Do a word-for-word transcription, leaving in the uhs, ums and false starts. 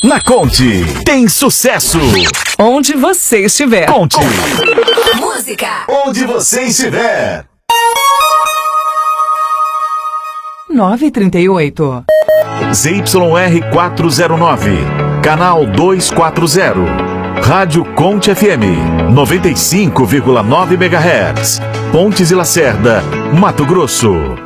Na Conte, tem sucesso. Onde você estiver. Conte. Música. Onde você estiver. nove trinta e oito. Z Y R quatrocentos e nove, canal duzentos e quarenta. Rádio Conte F M, noventa e cinco vírgula nove megahertz. Pontes e Lacerda, Mato Grosso.